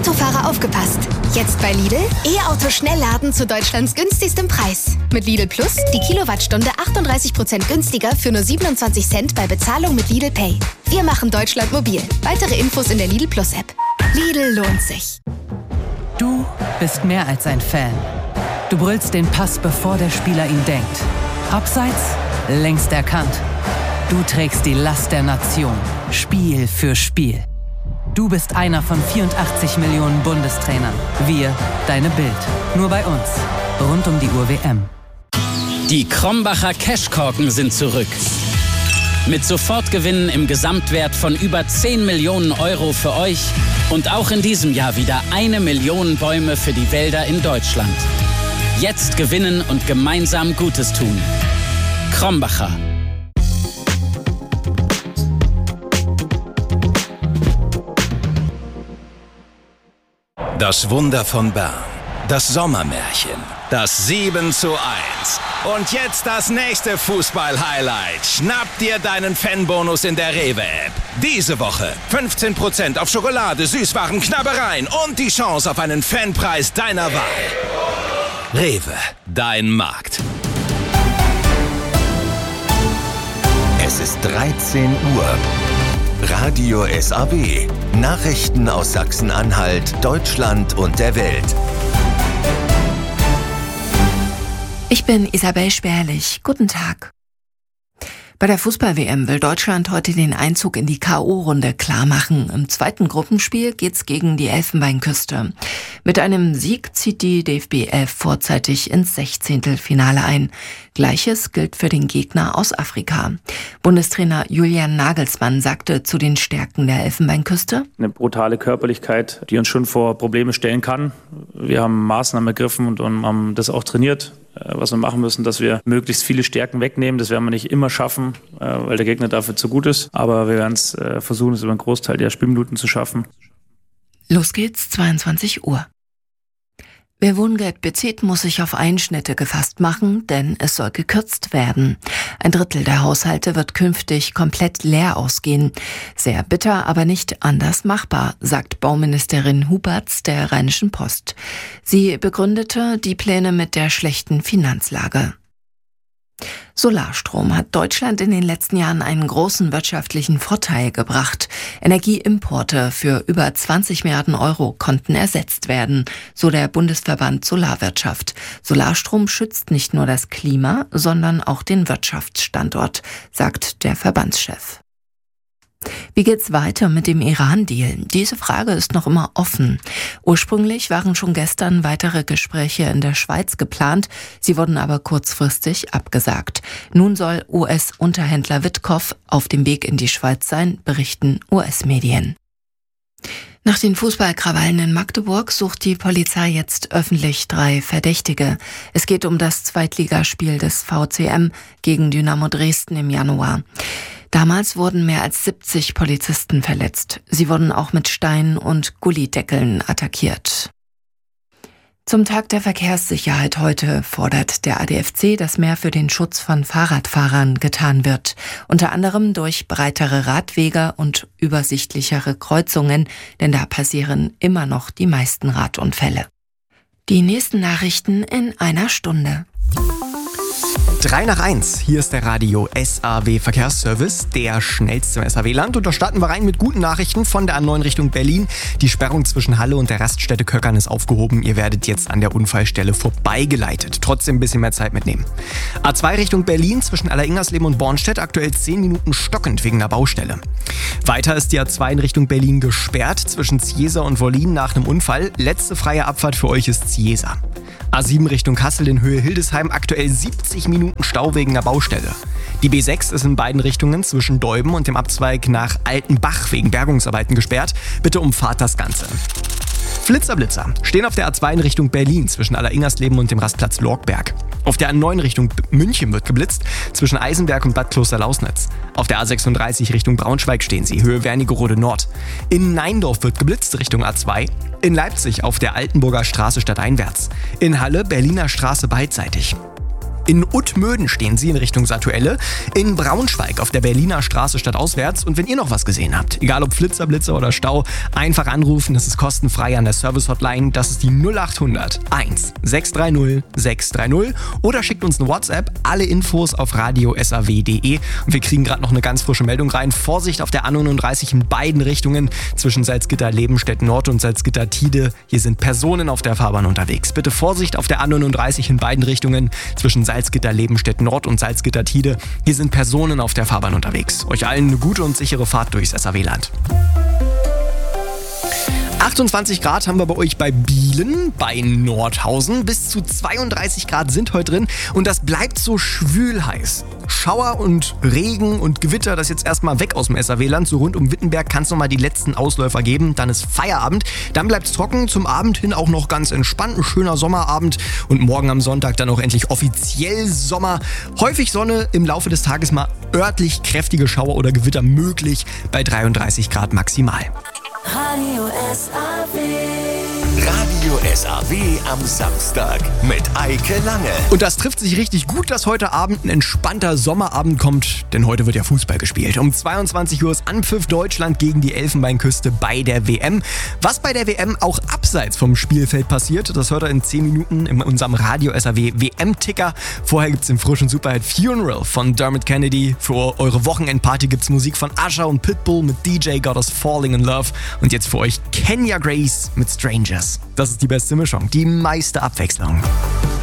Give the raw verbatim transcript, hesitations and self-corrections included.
Autofahrer aufgepasst. Jetzt bei Lidl E-Auto Schnellladen zu Deutschlands günstigstem Preis. Mit Lidl Plus die Kilowattstunde achtunddreißig Prozent günstiger für nur siebenundzwanzig Cent bei Bezahlung mit Lidl Pay. Wir machen Deutschland mobil. Weitere Infos in der Lidl Plus App. Lidl lohnt sich. Du bist mehr als ein Fan. Du brüllst den Pass, bevor der Spieler ihn denkt. Abseits, längst erkannt. Du trägst die Last der Nation, Spiel für Spiel. Du bist einer von vierundachtzig Millionen Bundestrainern. Wir, deine Bild. Nur bei uns. Rund um die Uhr W M. Die Krombacher Cashkorken sind zurück. Mit Sofortgewinnen im Gesamtwert von über zehn Millionen Euro für euch und auch in diesem Jahr wieder eine Million Bäume für die Wälder in Deutschland. Jetzt gewinnen und gemeinsam Gutes tun. Krombacher. Das Wunder von Bern. Das Sommermärchen. Das sieben zu eins. Und jetzt das nächste Fußball-Highlight. Schnapp dir deinen Fanbonus in der Rewe-App. Diese Woche fünfzehn Prozent auf Schokolade, Süßwaren, Knabbereien und die Chance auf einen Fanpreis deiner Wahl. Rewe, dein Markt. Es ist dreizehn Uhr. Radio S A W. Nachrichten aus Sachsen-Anhalt, Deutschland und der Welt. Ich bin Isabel Sperlich. Guten Tag. Bei der Fußball-W M will Deutschland heute den Einzug in die K O-Runde klarmachen. Im zweiten Gruppenspiel geht's gegen die Elfenbeinküste. Mit einem Sieg zieht die D F B elf vorzeitig ins Sechzehntelfinale ein. Gleiches gilt für den Gegner aus Afrika. Bundestrainer Julian Nagelsmann sagte zu den Stärken der Elfenbeinküste: Eine brutale Körperlichkeit, die uns schon vor Probleme stellen kann. Wir haben Maßnahmen ergriffen und haben das auch trainiert, was wir machen müssen, dass wir möglichst viele Stärken wegnehmen. Das werden wir nicht immer schaffen, weil der Gegner dafür zu gut ist. Aber wir werden es versuchen, es über einen Großteil der Spielminuten zu schaffen. Los geht's, zweiundzwanzig Uhr. Wer Wohngeld bezieht, muss sich auf Einschnitte gefasst machen, denn es soll gekürzt werden. Ein Drittel der Haushalte wird künftig komplett leer ausgehen. Sehr bitter, aber nicht anders machbar, sagt Bauministerin Huberts der Rheinischen Post. Sie begründete die Pläne mit der schlechten Finanzlage. Solarstrom hat Deutschland in den letzten Jahren einen großen wirtschaftlichen Vorteil gebracht. Energieimporte für über zwanzig Milliarden Euro konnten ersetzt werden, so der Bundesverband Solarwirtschaft. Solarstrom schützt nicht nur das Klima, sondern auch den Wirtschaftsstandort, sagt der Verbandschef. Wie geht's weiter mit dem Iran-Deal? Diese Frage ist noch immer offen. Ursprünglich waren schon gestern weitere Gespräche in der Schweiz geplant, sie wurden aber kurzfristig abgesagt. Nun soll U S-Unterhändler Witkoff auf dem Weg in die Schweiz sein, berichten U S-Medien. Nach den Fußballkrawallen in Magdeburg sucht die Polizei jetzt öffentlich drei Verdächtige. Es geht um das Zweitligaspiel des V C M gegen Dynamo Dresden im Januar. Damals wurden mehr als siebzig Polizisten verletzt. Sie wurden auch mit Steinen und Gullideckeln attackiert. Zum Tag der Verkehrssicherheit heute fordert der A D F C, dass mehr für den Schutz von Fahrradfahrern getan wird. Unter anderem durch breitere Radwege und übersichtlichere Kreuzungen, denn da passieren immer noch die meisten Radunfälle. Die nächsten Nachrichten in einer Stunde. drei nach eins, hier ist der Radio S A W Verkehrsservice, der schnellste im S A W-Land. Und da starten wir rein mit guten Nachrichten von der A neun Richtung Berlin. Die Sperrung zwischen Halle und der Raststätte Köckern ist aufgehoben. Ihr werdet jetzt an der Unfallstelle vorbeigeleitet. Trotzdem ein bisschen mehr Zeit mitnehmen. A zwei Richtung Berlin zwischen Allersingersleben und Bornstedt aktuell zehn Minuten stockend wegen der Baustelle. Weiter ist die A zwei in Richtung Berlin gesperrt zwischen Ziesa und Wollin nach einem Unfall. Letzte freie Abfahrt für euch ist Ziesa. A sieben Richtung Kassel in Höhe Hildesheim aktuell siebzig Minuten Stau wegen der Baustelle. Die B sechs ist in beiden Richtungen zwischen Deuben und dem Abzweig nach Altenbach wegen Bergungsarbeiten gesperrt. Bitte umfahrt das Ganze. Flitzerblitzer stehen auf der A zwei in Richtung Berlin zwischen Allersingersleben und dem Rastplatz Lorgberg. Auf der A neun Richtung München wird geblitzt zwischen Eisenberg und Bad Kloster-Lausnitz. Auf der A sechsunddreißig Richtung Braunschweig stehen sie, Höhe Wernigerode Nord. In Neindorf wird geblitzt Richtung A zwei. In Leipzig auf der Altenburger Straße stadteinwärts. In Halle Berliner Straße beidseitig. In Uttmöden stehen sie in Richtung Sattuelle, in Braunschweig auf der Berliner Straße stadtauswärts. Und wenn ihr noch was gesehen habt, egal ob Flitzer, Blitzer oder Stau, einfach anrufen, das ist kostenfrei an der Service-Hotline. Das ist die null acht hundert eins sechs drei null sechs drei null oder schickt uns eine WhatsApp. Alle Infos auf radio s a w punkt d e. Und wir kriegen gerade noch eine ganz frische Meldung rein. Vorsicht auf der A neununddreißig in beiden Richtungen zwischen Salzgitter-Lebenstedt Nord und Salzgitter-Tide. Hier sind Personen auf der Fahrbahn unterwegs. Bitte Vorsicht auf der A neununddreißig in beiden Richtungen zwischen Salzgitter-Lebenstedt Nord und Salzgitter-Tide. Hier sind Personen auf der Fahrbahn unterwegs. Euch allen eine gute und sichere Fahrt durchs S A W-Land. achtundzwanzig Grad haben wir bei euch bei Bielen, bei Nordhausen. Bis zu zweiunddreißig Grad sind heute drin und das bleibt so schwül heiß. Schauer und Regen und Gewitter, das jetzt erstmal weg aus dem S A W-Land. So rund um Wittenberg kann es nochmal die letzten Ausläufer geben. Dann ist Feierabend. Dann bleibt es trocken. Zum Abend hin auch noch ganz entspannt. Ein schöner Sommerabend. Und morgen am Sonntag dann auch endlich offiziell Sommer. Häufig Sonne, im Laufe des Tages mal örtlich kräftige Schauer oder Gewitter möglich bei dreiunddreißig Grad maximal. Radio S A W. Radio S A W am Samstag mit Eike Lange. Und das trifft sich richtig gut, dass heute Abend ein entspannter Sommerabend kommt, denn heute wird ja Fußball gespielt. Um zweiundzwanzig Uhr ist Anpfiff Deutschland gegen die Elfenbeinküste bei der W M. Was bei der W M auch abseits vom Spielfeld passiert, das hört ihr in zehn Minuten in unserem Radio S A W W M-Ticker. Vorher gibt's den frischen Superhit Funeral von Dermot Kennedy. Für eure Wochenendparty gibt's Musik von Usher und Pitbull mit D J Got Us Falling in Love. Und jetzt für euch Kenya Grace mit Strangers. Das ist die beste Mischung, die meiste Abwechslung.